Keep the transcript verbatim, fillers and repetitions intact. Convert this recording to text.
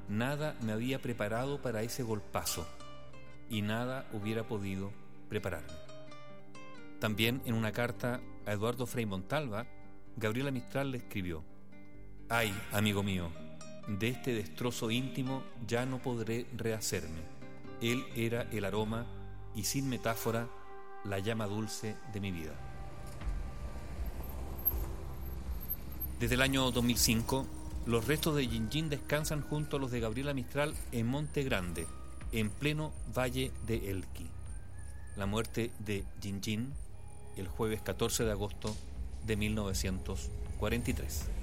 Nada me había preparado para ese golpazo y nada hubiera podido prepararme. También en una carta a Eduardo Frei Montalva, Gabriela Mistral le escribió: «Ay, amigo mío, de este destrozo íntimo ya no podré rehacerme. Él era el aroma y, sin metáfora, la llama dulce de mi vida». Desde el año dos mil cinco, los restos de Yin Yin descansan junto a los de Gabriela Mistral en Monte Grande, en pleno Valle de Elqui. La muerte de Yin Yin el jueves catorce de agosto de mil novecientos cuarenta y tres.